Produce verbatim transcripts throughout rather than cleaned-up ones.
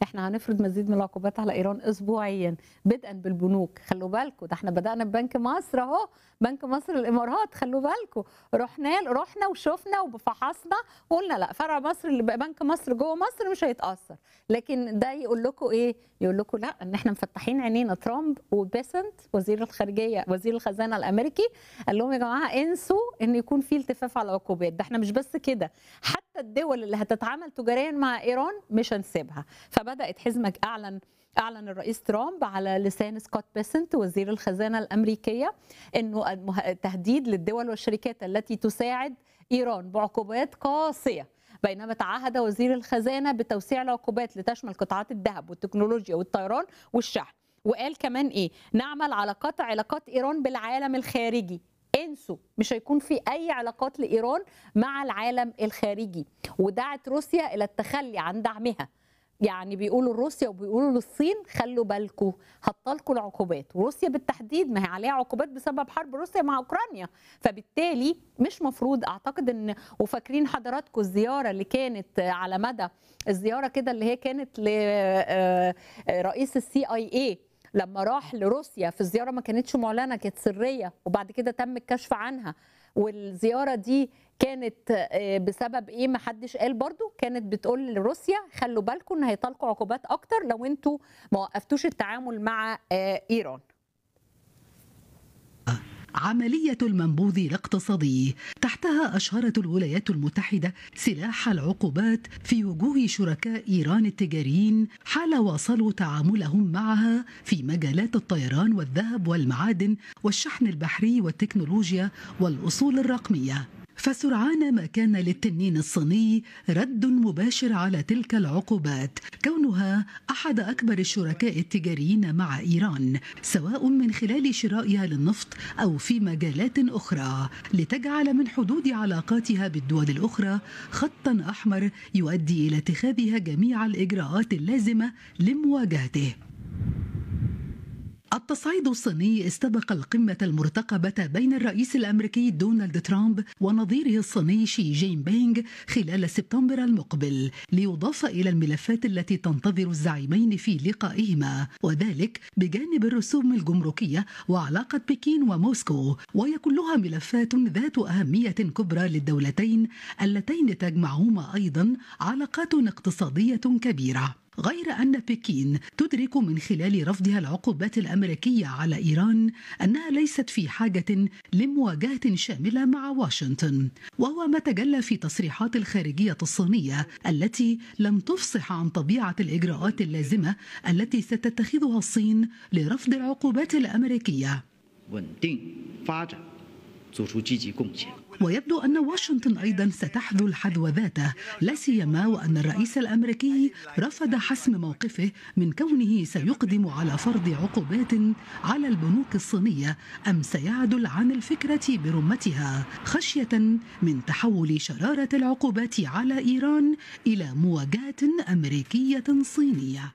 احنا هنفرض مزيد من العقوبات على ايران اسبوعيا بدءا بالبنوك. خلوا بالكم، ده احنا بدانا ببنك مصر اهو، بنك مصر الامارات، خلوا بالكم، رحنا رحنا وشفنا وفحصنا وقلنا لا، فرع مصر اللي بقى بنك مصر جوه مصر مش هيتاثر. لكن ده يقول لكم ايه؟ يقول لكم لا، ان احنا مفتحين عينينا. ترامب وبيسنت وزير الخارجيه وزير الخزانه الامريكي قال لهم يا جماعه انسوا ان يكون في التفاف على العقوبات. ده احنا مش بس كده، حتى الدول اللي هتتعامل تجاريا مع ايران مش هنسيبها. فبدات حزمه اعلن اعلن الرئيس ترامب على لسان سكوت بيسنت وزير الخزانه الامريكيه انه تهديد للدول والشركات التي تساعد ايران بعقوبات قاسيه، بينما تعهد وزير الخزانه بتوسيع العقوبات لتشمل قطاعات الذهب والتكنولوجيا والطيران والشحن. وقال كمان ايه؟ نعمل على قطع علاقات ايران بالعالم الخارجي. انسوا، مش هيكون في اي علاقات لايران مع العالم الخارجي. ودعت روسيا الى التخلي عن دعمها. يعني بيقولوا لروسيا وبيقولوا للصين خلوا بالكم، هطلقوا العقوبات. وروسيا بالتحديد ما هي عليها عقوبات بسبب حرب روسيا مع اوكرانيا، فبالتالي مش مفروض اعتقد ان، وفاكرين حضراتكم الزياره اللي كانت على مدى الزياره كده اللي هي كانت لرئيس السي اي اي لما راح لروسيا في الزياره ما كانتش معلنه، كانت سريه وبعد كده تم الكشف عنها. والزياره دي كانت بسبب ايه؟ ما حدش قال برضو. كانت بتقول لروسيا خلوا بالكم ان هيطلقوا عقوبات اكتر لو انتوا ما وقفتوش التعامل مع ايران. عملية المنبوذ الاقتصادي، تحتها أشهرت الولايات المتحدة سلاح العقوبات في وجوه شركاء إيران التجاريين حال واصلوا تعاملهم معها في مجالات الطيران والذهب والمعادن والشحن البحري والتكنولوجيا والأصول الرقمية. فسرعان ما كان للتنين الصيني رد مباشر على تلك العقوبات، كونها أحد أكبر الشركاء التجاريين مع إيران، سواء من خلال شرائها للنفط أو في مجالات أخرى، لتجعل من حدود علاقاتها بالدول الأخرى خطا أحمر يؤدي إلى اتخاذها جميع الإجراءات اللازمة لمواجهته. التصعيد الصيني استبق القمة المرتقبة بين الرئيس الأمريكي دونالد ترامب ونظيره الصيني شي جين بينغ خلال سبتمبر المقبل، ليضاف إلى الملفات التي تنتظر الزعيمين في لقائهما، وذلك بجانب الرسوم الجمركية وعلاقة بكين وموسكو، وهي كلها ملفات ذات أهمية كبرى للدولتين اللتين تجمعهما أيضا علاقات اقتصادية كبيرة. غير أن بكين تدرك من خلال رفضها العقوبات الأمريكية على إيران أنها ليست في حاجة لمواجهة شاملة مع واشنطن، وهو ما تجلى في تصريحات الخارجية الصينية التي لم تفصح عن طبيعة الإجراءات اللازمة التي ستتخذها الصين لرفض العقوبات الأمريكية. ويبدو أن واشنطن أيضا ستحذو الحذو ذاته، لا سيما وأن الرئيس الأمريكي رفض حسم موقفه من كونه سيقدم على فرض عقوبات على البنوك الصينية أم سيعدل عن الفكرة برمتها، خشية من تحول شرارة العقوبات على إيران إلى مواجهة أمريكية صينية.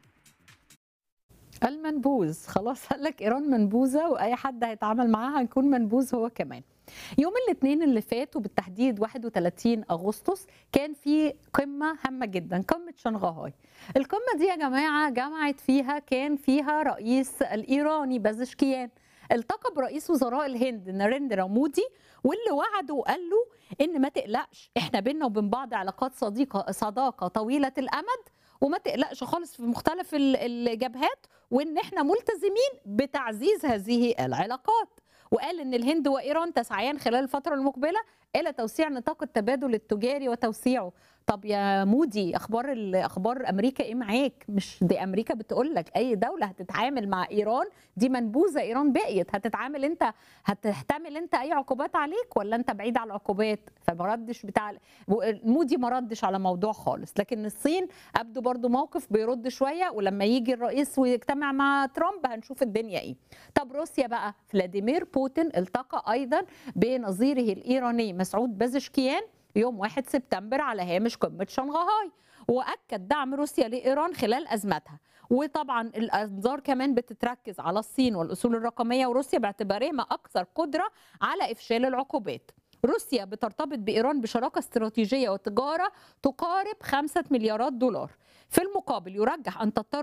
المنبوذ خلاص قال لك ايران منبوذه، واي حد هيتعامل معاها هيكون منبوذ هو كمان. يوم الاثنين اللي فات وبالتحديد واحد وثلاثين أغسطس كان في قمه هامه جدا، قمه شنغهاي. القمه دي يا جماعه جمعت فيها، كان فيها رئيس الايراني بازشكيان التقى برئيس وزراء الهند ناريندرا مودي، واللي وعده وقال له ان ما تقلقش، احنا بينا وبين بعض علاقات صديقه صداقه طويله الامد، وما تقلقش خالص في مختلف الجبهات، وان احنا ملتزمين بتعزيز هذه العلاقات. وقال ان الهند وايران تسعيان خلال الفتره المقبله الى توسيع نطاق التبادل التجاري وتوسيعه. طب يا مودي، اخبار اخبار امريكا ايه معاك؟ مش دي امريكا بتقول لك اي دوله هتتعامل مع ايران دي منبوذه، ايران بقيت هتتعامل انت، هتحتمل انت اي عقوبات عليك ولا انت بعيد على العقوبات؟ فما ردش بتاع مودي، ما ردش على موضوع خالص. لكن الصين ابدو برضو موقف بيرد شويه، ولما يجي الرئيس ويجتمع مع ترامب هنشوف الدنيا ايه. طب روسيا بقى، فلاديمير بوتين التقى ايضا بنظيره الايراني مسعود بازشكيان يوم واحد سبتمبر على هامش قمة شنغهاي، وأكد دعم روسيا لإيران خلال أزمتها. وطبعا الأنظار كمان بتتركز على الصين والأصول الرقمية وروسيا باعتبارهما أكثر قدرة على إفشال العقوبات. روسيا بترتبط بإيران بشراكة استراتيجية وتجارة تقارب خمسة مليارات دولار. في المقابل يرجح أن تضطر